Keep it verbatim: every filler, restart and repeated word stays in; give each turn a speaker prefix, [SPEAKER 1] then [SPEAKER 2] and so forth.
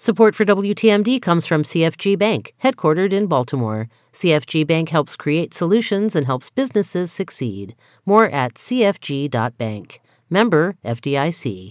[SPEAKER 1] Support for W T M D comes from C F G Bank, headquartered in Baltimore. C F G Bank helps create solutions and helps businesses succeed. More at c f g dot bank. Member F D I C.